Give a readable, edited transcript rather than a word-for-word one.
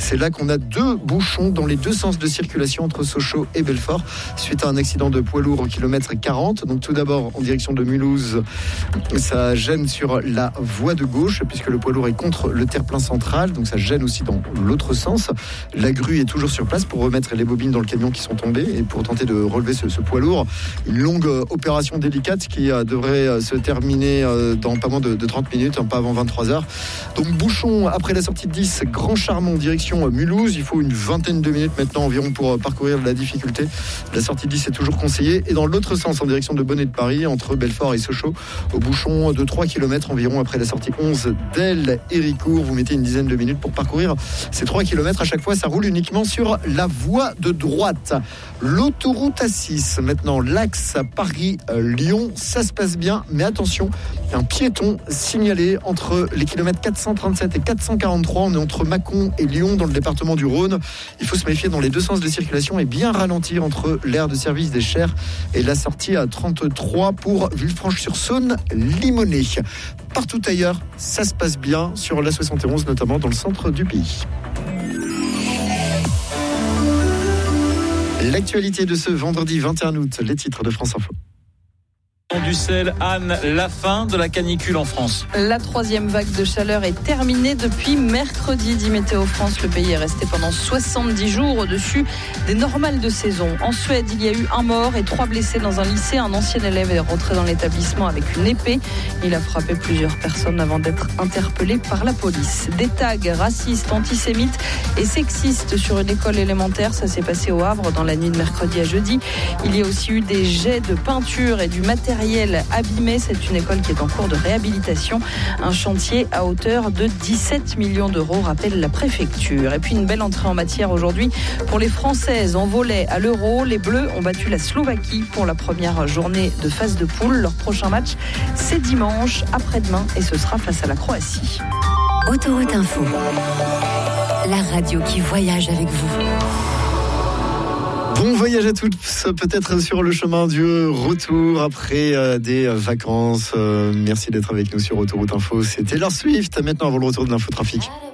C'est là qu'on a 2 bouchons dans les 2 sens de circulation entre Sochaux et Belfort suite à un accident de poids lourd au kilomètre 40. Donc tout d'abord en direction de Mulhouse, ça gêne sur la voie de gauche puisque le poids lourd est contre le terre-plein central, donc ça gêne aussi dans l'autre sens. La grue est toujours sur place pour remettre les bobines dans le camion qui sont tombées et pour tenter de relever ce poids lourd. Une longue opération délicate qui devrait se terminer dans pas moins de 30 minutes, pas avant 23h. Donc bouchon après la sortie de 10, Grand Charmont direction Mulhouse. Il faut une vingtaine de minutes maintenant environ pour parcourir la difficulté. La sortie de 10 est toujours conseillée. Et dans l'autre sens, en direction de Bonnet de Paris, entre Belfort et Sochaux, au bouchon de 3 km environ après la sortie 11 d'Elle et Ricourt. Vous mettez une dizaine de minutes pour parcourir ces 3 km. À chaque fois, ça roule uniquement sur la voie de droite. L'autoroute A6, maintenant l'axe Paris-Lyon, ça se passe bien, mais attention, un piéton signalé entre les kilomètres 437 et 443. On est entre Mâcon et Lyon dans le département du Rhône. Il faut se méfier dans les 2 sens de circulation et bien ralentir entre l'aire de service des Chers et la sortie à 33 pour Villefranche-sur-Saône, Limonest. Partout ailleurs, ça se passe bien sur la 71, notamment dans le centre du pays. L'actualité de ce vendredi 21 août, les titres de France Info. Du sel, Anne, la fin de la canicule en France. La 3e vague de chaleur est terminée depuis mercredi, dit Météo France. Le pays est resté pendant 70 jours au-dessus des normales de saison. En Suède, il y a eu 1 mort et 3 blessés dans un lycée. Un ancien élève est rentré dans l'établissement avec une épée. Il a frappé plusieurs personnes avant d'être interpellé par la police. Des tags racistes, antisémites et sexistes sur une école élémentaire. Ça s'est passé au Havre dans la nuit de mercredi à jeudi. Il y a aussi eu des jets de peinture et du matériel abîmé. C'est une école qui est en cours de réhabilitation. Un chantier à hauteur de 17 millions d'euros, rappelle la préfecture. Et puis une belle entrée en matière aujourd'hui pour les Françaises en volley à l'Euro. Les Bleus ont battu la Slovaquie pour la première journée de phase de poule. Leur prochain match, c'est dimanche, après-demain, et ce sera face à la Croatie. Autoroute Info, la radio qui voyage avec vous. Bon voyage à tous, peut-être sur le chemin du retour après des vacances. Merci d'être avec nous sur Autoroute Info. C'était Taylor Swift, maintenant avant le retour de l'infotrafic.